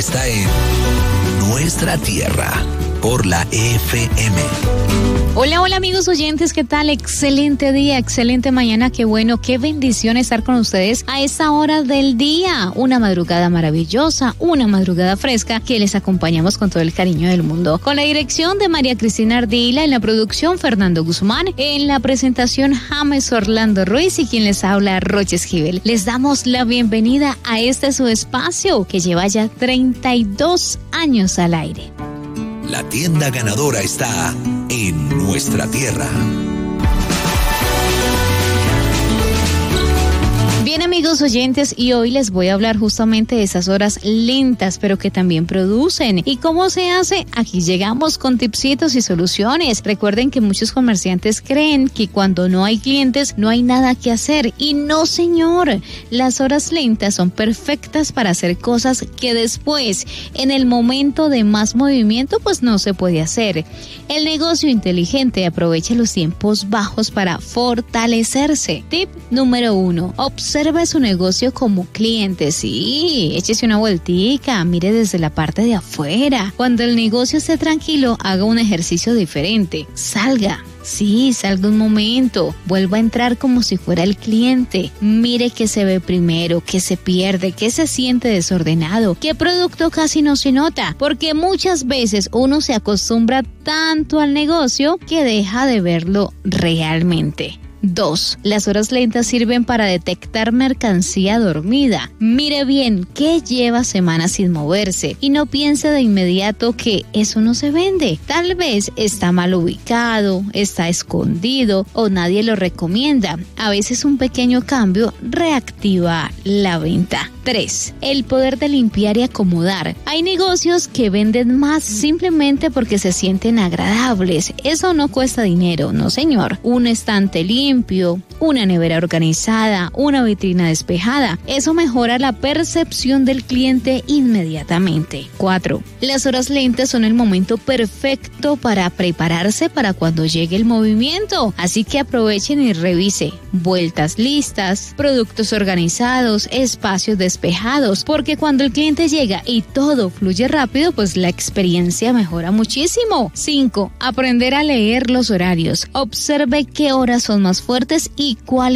Está en Nuestra Tierra por la FM. Hola, hola amigos oyentes, ¿qué tal? Excelente día, excelente mañana, qué bueno, qué bendición estar con ustedes a esta hora del día. Una madrugada maravillosa, una madrugada fresca que les acompañamos con todo el cariño del mundo. Con la dirección de María Cristina Ardila, en la producción Fernando Guzmán, en la presentación James Orlando Ruiz y quien les habla Roche Esquivel. Les damos la bienvenida a este su espacio que lleva ya 32 años al aire. La tienda ganadora está en Nuestra Tierra. Bien amigos oyentes, y hoy les voy a hablar justamente de esas horas lentas, pero que también producen. ¿Y cómo se hace? Aquí llegamos con tipsitos y soluciones. Recuerden que muchos comerciantes creen que cuando no hay clientes no hay nada que hacer. Y no señor, las horas lentas son perfectas para hacer cosas que después, en el momento de más movimiento, pues no se puede hacer. El negocio inteligente aprovecha los tiempos bajos para fortalecerse. Tip número 1. Observe su negocio como cliente. Sí, échese una vueltica, mire desde la parte de afuera. Cuando el negocio esté tranquilo, haga un ejercicio diferente. Salga. Sí, salga un momento, vuelva a entrar como si fuera el cliente. Mire qué se ve primero, qué se pierde, qué se siente desordenado, qué producto casi no se nota, porque muchas veces uno se acostumbra tanto al negocio que deja de verlo realmente. 2. Las horas lentas sirven para detectar mercancía dormida. Mire bien qué lleva semanas sin moverse y no piense de inmediato que eso no se vende. Tal vez está mal ubicado, está escondido o nadie lo recomienda. A veces un pequeño cambio reactiva la venta. 3. El poder de limpiar y acomodar. Hay negocios que venden más simplemente porque se sienten agradables. Eso no cuesta dinero, no señor. Un estante limpio, una nevera organizada, una vitrina despejada. Eso mejora la percepción del cliente inmediatamente. 4. Las horas lentas son el momento perfecto para prepararse para cuando llegue el movimiento. Así que aprovechen y revise. Vueltas listas, productos organizados, espacios despejados, porque cuando el cliente llega y todo fluye rápido, pues la experiencia mejora muchísimo. 5. Aprender a leer los horarios. Observe qué horas son más fuertes y cuáles